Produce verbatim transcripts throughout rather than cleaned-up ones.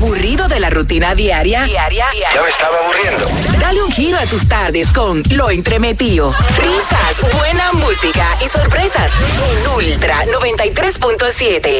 ¿Aburrido de la rutina diaria? Diaria. Ya me estaba aburriendo. Dale un giro a tus tardes con Lo Entremetido. Risas, buena música y sorpresas en Ultra noventa y tres punto siete.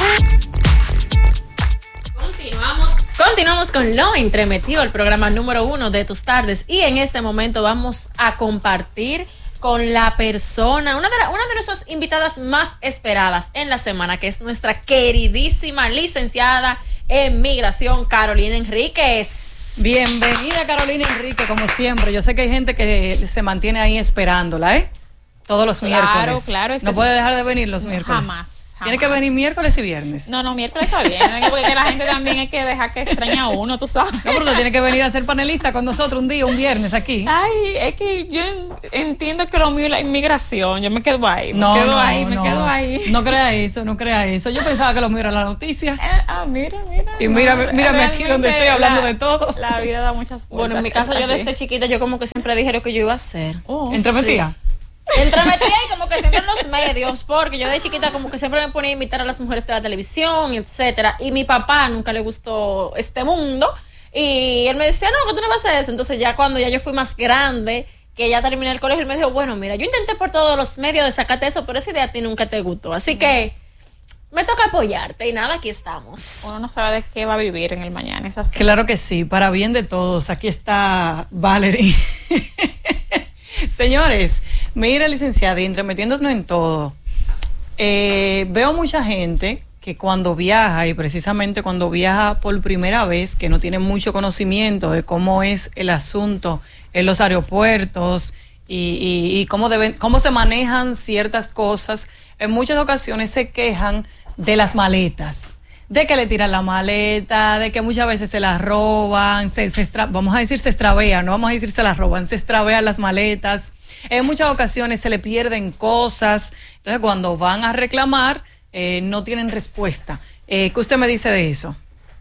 Continuamos, continuamos con Lo Entremetido, el programa número uno de tus tardes. Y en este momento vamos a compartir con la persona, una de, la, una de nuestras invitadas más esperadas en la semana, que es nuestra queridísima licenciada en migración, Carolina Enríquez. Bienvenida, Carolina Enríquez, como siempre. Yo sé que hay gente que se mantiene ahí esperándola, ¿eh? Todos los claro, miércoles. Claro, no puede dejar de venir los no, miércoles. Jamás. Tiene que venir miércoles y viernes. No, no, miércoles está bien, porque la gente también hay que dejar que extrañe a uno, tú sabes. No, pero tú tienes que venir a ser panelista con nosotros un día, un viernes aquí. Ay, es que yo entiendo que lo mío es la inmigración, yo me quedo ahí, me no, quedo no, ahí, me no. quedo ahí. No crea eso, no crea eso. Yo pensaba que lo mío era la noticia. Eh, ah, mira, mira. Y mírame, no, mírame aquí donde estoy hablando la, de todo. La vida da muchas vueltas. Bueno, en mi caso, yo desde chiquita, yo como que siempre dije lo que yo iba a hacer. Oh, ¿Entremetía? Sí. Entremetía y como que siempre en los medios, porque yo de chiquita como que siempre me ponía a imitar a las mujeres de la televisión, etcétera. Y mi papá nunca le gustó este mundo. Y él me decía, no, que tú no vas a hacer eso. Entonces ya cuando ya yo fui más grande, que ya terminé el colegio, él me dijo, bueno, mira, yo intenté por todos los medios de sacarte eso, pero esa idea a ti nunca te gustó. Así que me toca apoyarte y nada, aquí estamos. Uno no sabe de qué va a vivir en el mañana. Es así. Claro que sí, para bien de todos. Aquí está Valerie. Señores, mira, licenciada, y entremetiéndonos en todo, eh, veo mucha gente que cuando viaja, y precisamente cuando viaja por primera vez, que no tiene mucho conocimiento de cómo es el asunto en los aeropuertos y, y, y cómo, deben, cómo se manejan ciertas cosas, en muchas ocasiones se quejan de las maletas. De que le tiran la maleta, de que muchas veces se las roban, se, se extra, vamos a decir se extravean, no vamos a decir se las roban, se extravean las maletas. En muchas ocasiones se le pierden cosas, entonces cuando van a reclamar eh, no tienen respuesta. Eh, ¿Qué usted me dice de eso?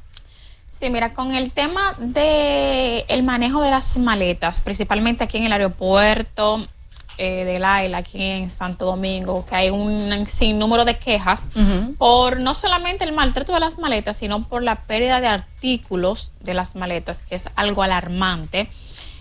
Sí, mira, con el tema de el manejo de las maletas, principalmente aquí en el aeropuerto Eh, de Laila aquí en Santo Domingo, que hay un sinnúmero de quejas uh-huh. por no solamente el maltrato de las maletas, sino por la pérdida de artículos de las maletas, que es algo alarmante.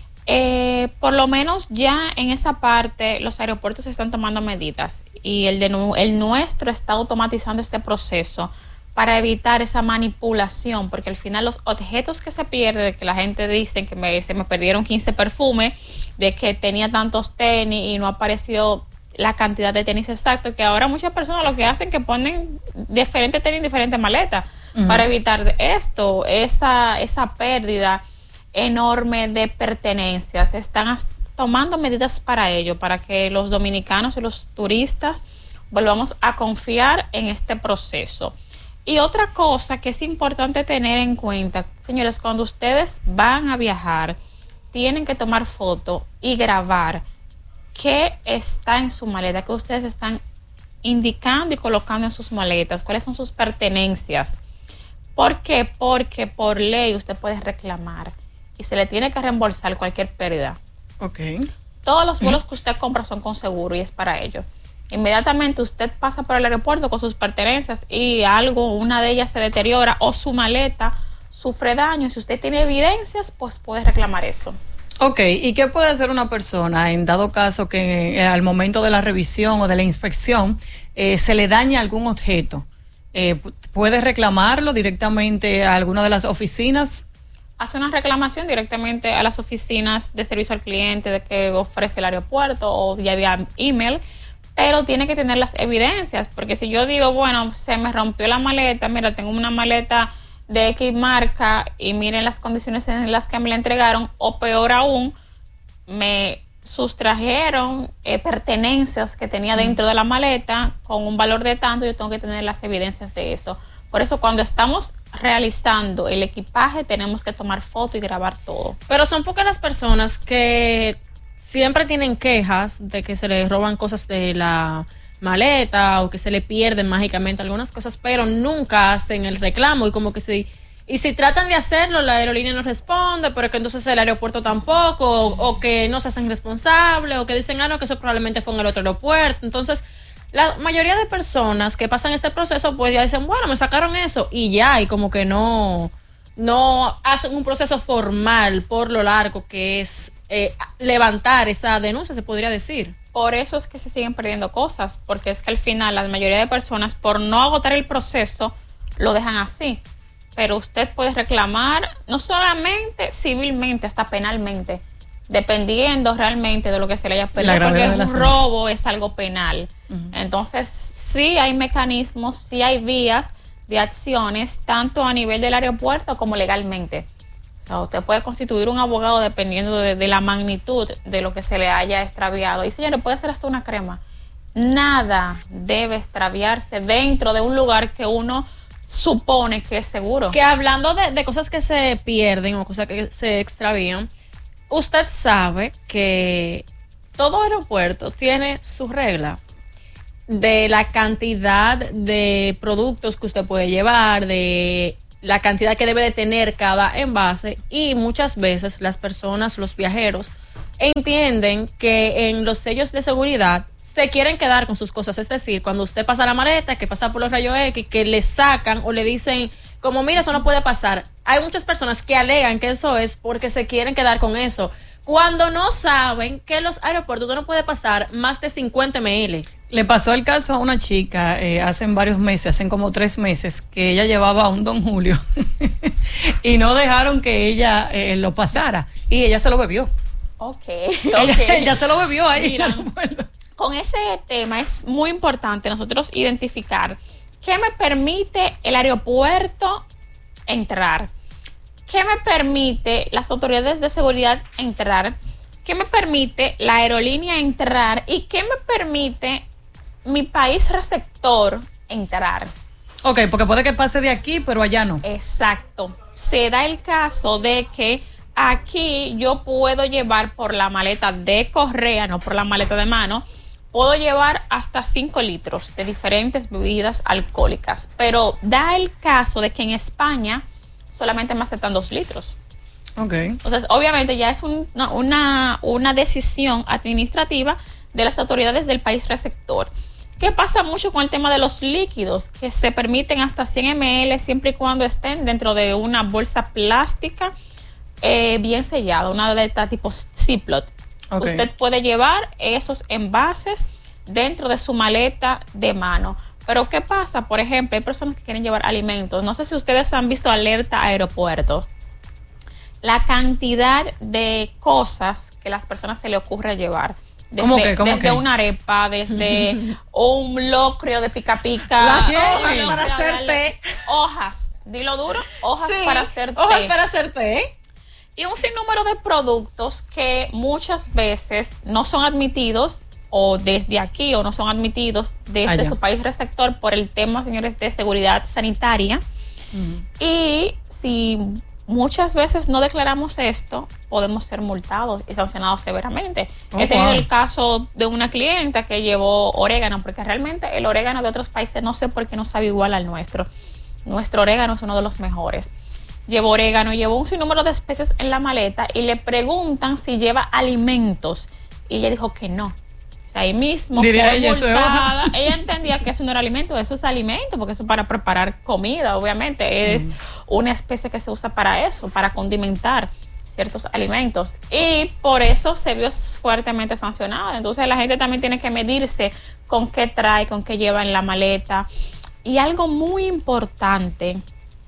Eh, por lo menos ya en esa parte los aeropuertos están tomando medidas y el, de, el nuestro está automatizando este proceso para evitar esa manipulación, porque al final los objetos que se pierden, de que la gente dice que me, se me perdieron quince perfumes, de que tenía tantos tenis y no apareció la cantidad de tenis exacto, que ahora muchas personas lo que hacen es que ponen diferentes tenis en diferentes maletas uh-huh. para evitar esto, esa, esa pérdida enorme de pertenencias. Están tomando medidas para ello, para que los dominicanos y los turistas volvamos a confiar en este proceso. Y otra cosa que es importante tener en cuenta, señores, cuando ustedes van a viajar, tienen que tomar foto y grabar qué está en su maleta, qué ustedes están indicando y colocando en sus maletas, cuáles son sus pertenencias. ¿Por qué? Porque por ley usted puede reclamar y se le tiene que reembolsar cualquier pérdida. Okay. Todos los vuelos que usted compra son con seguro y es para ello. Inmediatamente usted pasa por el aeropuerto con sus pertenencias y algo, una de ellas se deteriora o su maleta sufre daño. Si usted tiene evidencias, pues puede reclamar eso. Ok, ¿y qué puede hacer una persona en dado caso que eh, al momento de la revisión o de la inspección eh, se le dañe algún objeto? Eh, ¿Puede reclamarlo directamente a alguna de las oficinas? Hace una reclamación directamente a las oficinas de servicio al cliente de que ofrece el aeropuerto o ya vía email, pero tiene que tener las evidencias, porque si yo digo, bueno, se me rompió la maleta, mira, tengo una maleta de X marca y miren las condiciones en las que me la entregaron, o peor aún, me sustrajeron eh, pertenencias que tenía dentro de la maleta con un valor de tanto, yo tengo que tener las evidencias de eso. Por eso cuando estamos realizando el equipaje tenemos que tomar foto y grabar todo. Pero son pocas las personas que siempre tienen quejas de que se les roban cosas de la maleta o que se le pierden mágicamente algunas cosas, pero nunca hacen el reclamo y como que si y si tratan de hacerlo la aerolínea no responde, pero que entonces el aeropuerto tampoco, o, o que no se hacen responsables, o que dicen ah no, que eso probablemente fue en el otro aeropuerto. Entonces la mayoría de personas que pasan este proceso pues ya dicen bueno, me sacaron eso y ya, y como que no no hacen un proceso formal por lo largo que es eh, levantar esa denuncia, se podría decir. Por eso es que se siguen perdiendo cosas, porque es que al final la mayoría de personas, por no agotar el proceso, lo dejan así. Pero usted puede reclamar no solamente civilmente, hasta penalmente, dependiendo realmente de lo que se le haya perdido, porque un robo es algo penal. Uh-huh. Entonces, sí hay mecanismos, sí hay vías de acciones, tanto a nivel del aeropuerto como legalmente. O sea, usted puede constituir un abogado dependiendo de, de la magnitud de lo que se le haya extraviado. Y señores, puede ser hasta una crema. Nada debe extraviarse dentro de un lugar que uno supone que es seguro. Que hablando de, de cosas que se pierden o cosas que se extravían, usted sabe que todo aeropuerto tiene su regla de la cantidad de productos que usted puede llevar, de la cantidad que debe de tener cada envase, y muchas veces las personas, los viajeros, entienden que en los sellos de seguridad se quieren quedar con sus cosas. Es decir, cuando usted pasa la maleta, que pasa por los rayos X, que le sacan o le dicen como mira, eso no puede pasar. Hay muchas personas que alegan que eso es porque se quieren quedar con eso, cuando no saben que en los aeropuertos tú no puedes pasar más de cincuenta mililitros. Le pasó el caso a una chica eh, hace varios meses, hace como tres meses, que ella llevaba un Don Julio y no dejaron que ella eh, lo pasara y ella se lo bebió. Ok, ella, okay. ella se lo bebió ahí. Mira, con ese tema es muy importante nosotros identificar qué me permite el aeropuerto entrar, qué me permite las autoridades de seguridad entrar, qué me permite la aerolínea entrar y qué me permite mi país receptor entrar. Ok, porque puede que pase de aquí, pero allá no. Exacto. Se da el caso de que aquí yo puedo llevar por la maleta de correa, no por la maleta de mano, puedo llevar hasta cinco litros de diferentes bebidas alcohólicas, pero da el caso de que en España solamente me aceptan dos litros. Ok. Entonces, obviamente ya es un, no, una, una decisión administrativa de las autoridades del país receptor. ¿Qué pasa mucho con el tema de los líquidos? Que se permiten hasta cien mililitros siempre y cuando estén dentro de una bolsa plástica eh, bien sellada, una de esta tipo Ziploc. Okay. Usted puede llevar esos envases dentro de su maleta de mano. Pero ¿qué pasa? Por ejemplo, hay personas que quieren llevar alimentos. No sé si ustedes han visto Alerta Aeropuertos. La cantidad de cosas que las personas se le ocurre llevar. Desde, ¿Cómo que? ¿Cómo desde que? una arepa, desde un locrio de pica pica. Las hojas para hacer té. Hojas, dilo duro, hojas sí, para hacer té. Hojas para hacer té. Y un sinnúmero de productos que muchas veces no son admitidos o desde aquí o no son admitidos desde Allá. Su país receptor por el tema, señores, de seguridad sanitaria. Uh-huh. Y si muchas veces no declaramos esto, podemos ser multados y sancionados severamente. Oh, He tenido wow. el caso de una clienta que llevó orégano, porque realmente el orégano de otros países no sé por qué no sabe igual al nuestro. Nuestro orégano es uno de los mejores. Llevó orégano, llevó un sinnúmero de especies en la maleta y le preguntan si lleva alimentos. Y ella dijo que no. O sea, ahí mismo Diría fue ella, multada. Ella entendía que eso no era alimento, eso es alimento, porque eso es para preparar comida, obviamente. Es mm. una especie que se usa para eso, para condimentar ciertos alimentos. Y por eso se vio fuertemente sancionada. Entonces la gente también tiene que medirse con qué trae, con qué lleva en la maleta. Y algo muy importante,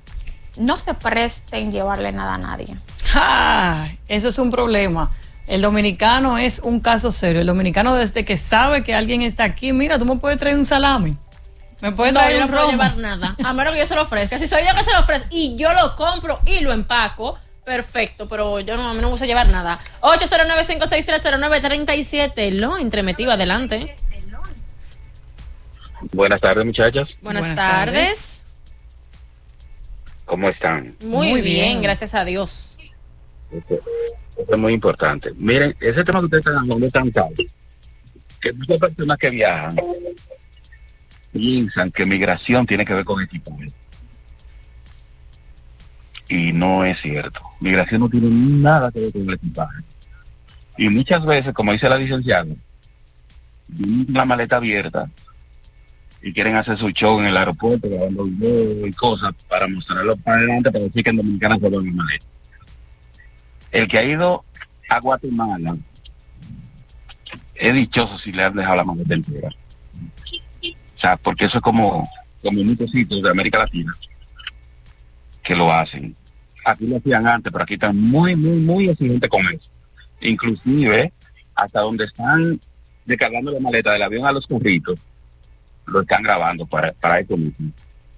no se presten llevarle nada a nadie. ¡Ja! Eso es un problema. El dominicano es un caso serio. El dominicano, desde que sabe que alguien está aquí, mira, tú me puedes traer un salami, me puedes no, traer yo un no puedo romo. llevar nada, a menos que yo se lo ofrezca. Si soy yo que se lo ofrezco y yo lo compro y lo empaco, perfecto, pero yo no, a mí no me gusta llevar nada. ocho cero nueve, cinco seis tres, cero nueve tres siete, lo entremetido, adelante. Buenas tardes, muchachas. Buenas, Buenas tardes. tardes. ¿Cómo están? Muy, Muy bien, bien, gracias a Dios. Esto, esto es muy importante. Miren, ese tema que ustedes están hablando es tan caro que muchas personas que viajan piensan que migración tiene que ver con equipaje. Y no es cierto. Migración no tiene nada que ver con el equipaje. Y muchas veces, como dice la licenciada, la maleta abierta y quieren hacer su show en el aeropuerto, grabando videos y cosas para mostrarlo para adelante, para decir que en Dominicana se vuelve maleta. El que ha ido a Guatemala es dichoso si le han dejado la maleta entera. O sea, porque eso es como, como muchos sitios de América Latina que lo hacen. Aquí lo hacían antes, pero aquí están muy, muy, muy exigentes con eso. Inclusive, hasta donde están descargando la maleta del avión a los carritos, lo están grabando para, para eso mismo.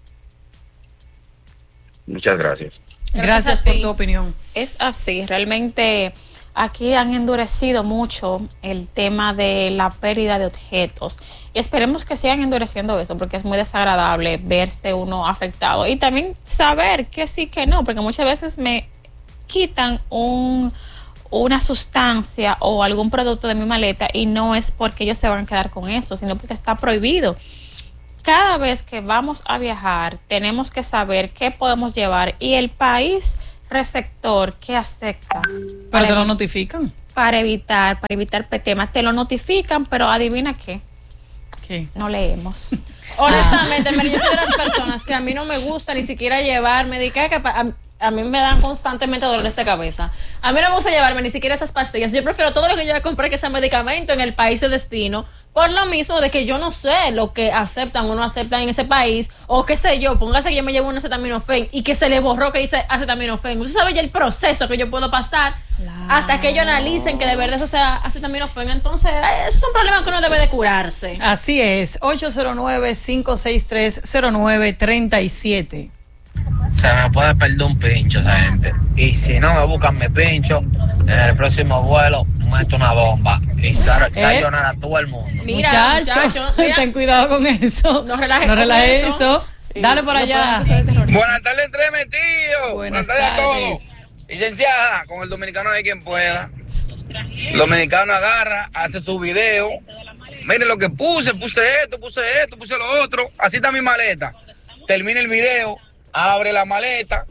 Muchas gracias. Gracias, Gracias por a ti. tu opinión. Es así, realmente aquí han endurecido mucho el tema de la pérdida de objetos y esperemos que sigan endureciendo eso porque es muy desagradable verse uno afectado y también saber que sí, que no, porque muchas veces me quitan un una sustancia o algún producto de mi maleta y no es porque ellos se van a quedar con eso, sino porque está prohibido. Cada vez que vamos a viajar tenemos que saber qué podemos llevar y el país receptor que acepta. Pero te lo notifican. Para evitar, para evitar temas. Te lo notifican, pero adivina qué. ¿Qué? No leemos. Honestamente, ah. yo soy de las personas que a mí no me gusta ni siquiera llevarme, de que, que a, a mí me dan constantemente dolores de cabeza. A mí no me gusta llevarme ni siquiera esas pastillas. Yo prefiero todo lo que yo voy a comprar que sea medicamento en el país de destino, por lo mismo de que yo no sé lo que aceptan o no aceptan en ese país, o qué sé yo, póngase que yo me llevo un acetaminofén y que se le borró que dice acetaminofén. Usted sabe ya el proceso que yo puedo pasar claro. hasta que ellos analicen que de verdad eso sea acetaminofén. Entonces, esos son problemas que uno debe de curarse. Así es, ocho cero nueve, cinco seis tres, cero nueve tres siete. Se me puede perder un pincho esa gente. Y si no me buscan mi pincho, en el próximo vuelo meto una bomba y sayonara a todo el mundo. Mira, muchacho, mira. Ten cuidado con eso. No relajes no relaje eso. eso. Sí, Dale por allá. Buenas tardes, entremetido. Buenas, Buenas tardes a tardes. todos. Licenciada, con el dominicano de quien pueda. El dominicano agarra, hace su video. Miren lo que puse, puse esto, puse esto, puse lo otro. Así está mi maleta. Termina el video, abre la maleta,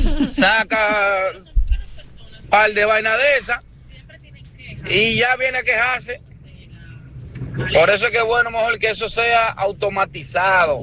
saca un par de vainas de esas y ya viene a quejarse. Por eso es que es bueno mejor que eso sea automatizado.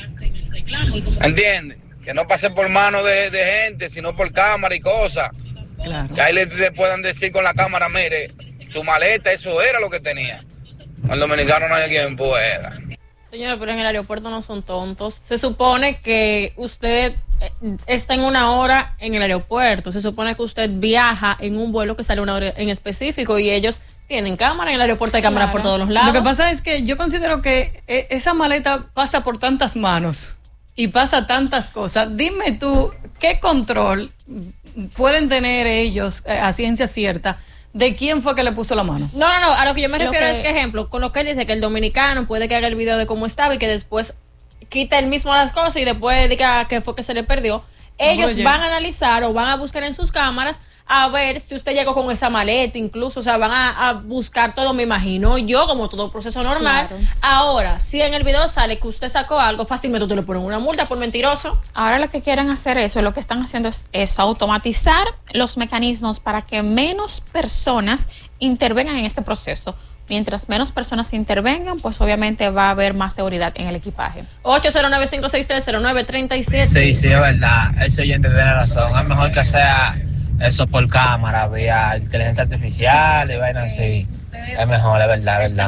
¿Entiendes? Que no pase por mano de, de gente, sino por cámara y cosas. Claro. Que ahí le, le puedan decir con la cámara, mire, su maleta, eso era lo que tenía. Al dominicano no hay quien pueda. Señora, pero en el aeropuerto no son tontos. Se supone que usted está en una hora en el aeropuerto. Se supone que usted viaja en un vuelo que sale una hora en específico y ellos tienen cámara en el aeropuerto, hay cámara claro. por todos los lados. Lo que pasa es que yo considero que esa maleta pasa por tantas manos y pasa tantas cosas. Dime tú, ¿qué control pueden tener ellos eh, a ciencia cierta de quién fue que le puso la mano? No, no, no, a lo que yo me lo refiero que... es que, ejemplo, con lo que él dice, que el dominicano puede que haga el video de cómo estaba y que después quita él mismo las cosas y después diga que fue que se le perdió. Ellos Oye. van a analizar o van a buscar en sus cámaras a ver si usted llegó con esa maleta, incluso, o sea, van a, a buscar todo, me imagino yo, como todo proceso normal. Claro. Ahora, si en el video sale que usted sacó algo, fácilmente tú le pones una multa por mentiroso. Ahora lo que quieren hacer eso, lo que están haciendo es eso, automatizar los mecanismos para que menos personas intervengan en este proceso. Mientras menos personas intervengan, pues obviamente va a haber más seguridad en el equipaje. ocho cero nueve, cinco seis tres, cero nueve tres siete. Sí, sí, es verdad. Ese oyente tiene razón. Es mejor que sea eso por cámara, vía inteligencia artificial y vainas así. Es mejor, es verdad, es verdad.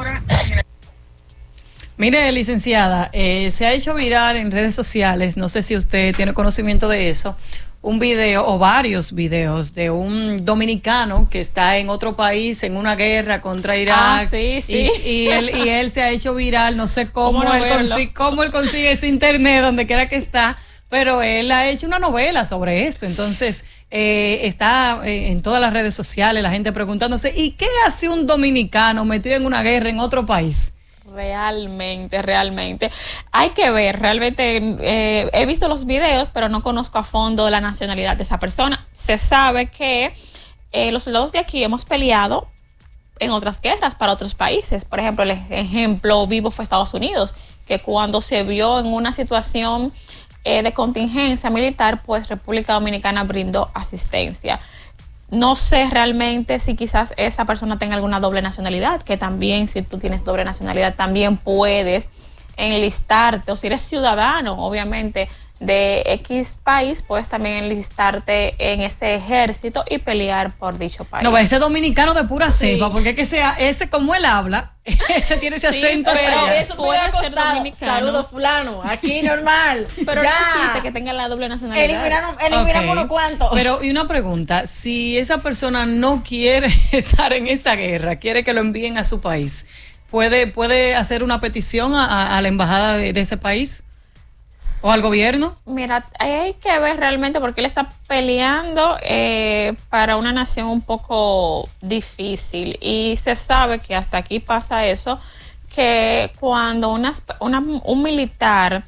Mire, licenciada, eh, se ha hecho viral en redes sociales, no sé si usted tiene conocimiento de eso, un video o varios videos de un dominicano que está en otro país en una guerra contra Irak. Ah, sí, sí. Y, y, él, y él se ha hecho viral, no sé cómo, ¿Cómo, no él, consigue, cómo él consigue ese internet donde quiera que está, pero él ha hecho una novela sobre esto. Entonces eh, está eh, en todas las redes sociales la gente preguntándose, ¿y qué hace un dominicano metido en una guerra en otro país? Realmente, realmente. Hay que ver, realmente eh, he visto los videos, pero no conozco a fondo la nacionalidad de esa persona. Se sabe que eh, los soldados de aquí hemos peleado en otras guerras para otros países. Por ejemplo, el ejemplo vivo fue Estados Unidos, que cuando se vio en una situación eh, de contingencia militar, pues República Dominicana brindó asistencia. No sé realmente si quizás esa persona tenga alguna doble nacionalidad, que también si tú tienes doble nacionalidad también puedes enlistarte, o si eres ciudadano, obviamente, de X país, puedes también enlistarte en ese ejército y pelear por dicho país. No, ese dominicano de pura Sí. cepa, porque es que sea ese como él habla, ese tiene ese Sí, acento. pero hasta allá. eso puede puede ser costar. dominicano. Saludos fulano, aquí normal. Pero ya. no existe que tenga la doble nacionalidad. Eliminamos, eliminamos Ok. unos cuantos. Pero, y una pregunta, si esa persona no quiere estar en esa guerra, quiere que lo envíen a su país, ¿puede, puede hacer una petición a, a- a la embajada de, de ese país? ¿O al gobierno? Mira, hay que ver realmente porque él está peleando eh, para una nación un poco difícil y se sabe que hasta aquí pasa eso, que cuando unas- una- un militar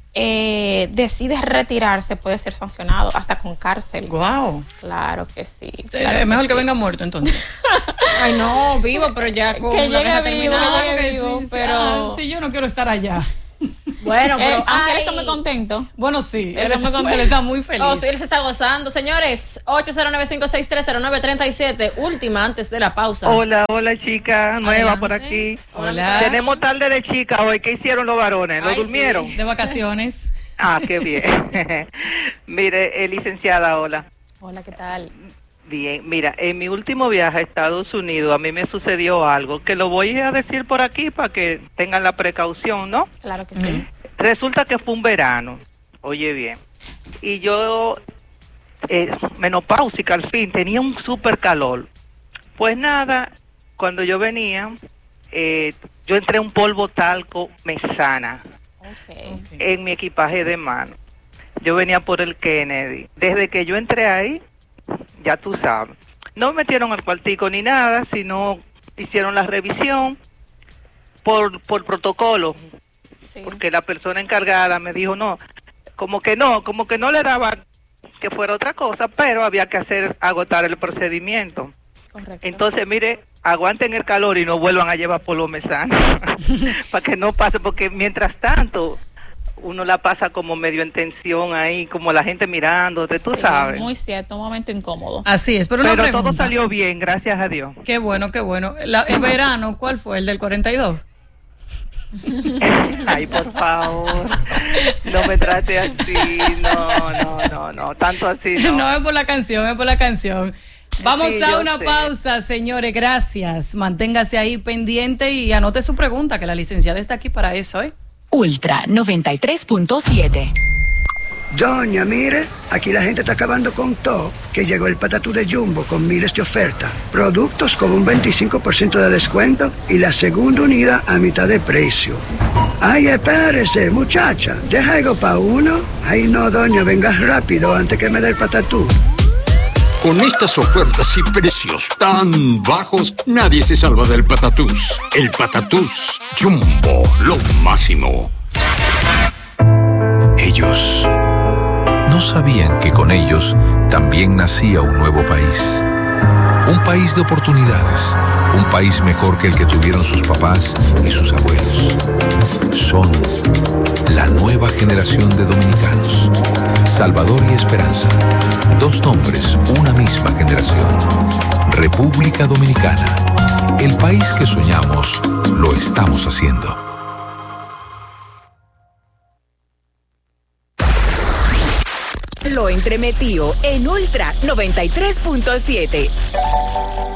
eh, decide retirarse puede ser sancionado hasta con cárcel. Wow. Claro que sí. Eh, claro es mejor que sí. venga muerto entonces. Ay, no, vivo, pero ya con Que una llegue vez vivo, terminada. que llegue Porque vivo, sí, sí, pero- ah, sí, yo no quiero estar allá. Bueno, pero Eh, aunque él ay. está muy contento. Bueno, sí, Él él, está muy está, contento. él está muy feliz. Oh, sí, él se está gozando. Señores, ocho cero nueve, cinco seis tres, cero nueve tres siete, última antes de la pausa. Hola, hola chica, nueva Adelante. por aquí. Hola. Tenemos tarde de chica hoy. ¿Qué hicieron los varones? ¿Lo Ay, durmieron? sí. De vacaciones. Ah, qué bien. Mire, eh, licenciada, hola. Hola, ¿qué tal? Bien, mira, en mi último viaje a Estados Unidos a mí me sucedió algo que lo voy a decir por aquí para que tengan la precaución, ¿no? Claro que sí. Resulta que fue un verano, oye bien, y yo, eh, menopáusica al fin, tenía un súper calor. Pues nada, cuando yo venía, eh, yo entré un polvo talco mesana Okay. en mi equipaje de mano. Yo venía por el Kennedy. Desde que yo entré ahí, ya tú sabes, no me metieron al cuartico ni nada, sino hicieron la revisión por, por protocolo. Sí. Porque la persona encargada me dijo no, como que no, como que no le daba que fuera otra cosa, pero había que hacer, agotar el procedimiento. Correcto. Entonces, mire, aguanten el calor y no vuelvan a llevar polvo mesano, para que no pase, porque mientras tanto, uno la pasa como medio en tensión ahí, como la gente mirándote, tú Sí, sabes. Muy cierto, un momento incómodo. Así es, pero una Pero pregunta. todo salió bien, gracias a Dios. Qué bueno, qué bueno. La- el verano, ¿cuál fue? ¿El del cuarenta y dos? Ay, por favor, no me trate así, no, no, no, no, tanto así no. No es por la canción, es por la canción. Vamos Sí, a yo una sé. pausa, señores, gracias. Manténgase ahí pendiente y anote su pregunta, que la licenciada está aquí para eso, ¿eh? Ultra noventa y tres punto siete. Doña, mire, aquí la gente está acabando con todo, que llegó el patatú de Jumbo con miles de ofertas, productos con un veinticinco por ciento de descuento y la segunda unidad a mitad de precio. Ay, espérese, muchacha, deja algo para uno. Ay, no, doña, venga rápido antes que me dé el patatú. Con estas ofertas y precios tan bajos, nadie se salva del Patatús. El Patatús Jumbo, lo máximo. Ellos no sabían que con ellos también nacía un nuevo país. Un país de oportunidades, un país mejor que el que tuvieron sus papás y sus abuelos. Son la nueva generación de dominicanos. Salvador y Esperanza. Dos nombres, una misma generación. República Dominicana. El país que soñamos, lo estamos haciendo. Lo entremetió en Ultra noventa y tres punto siete.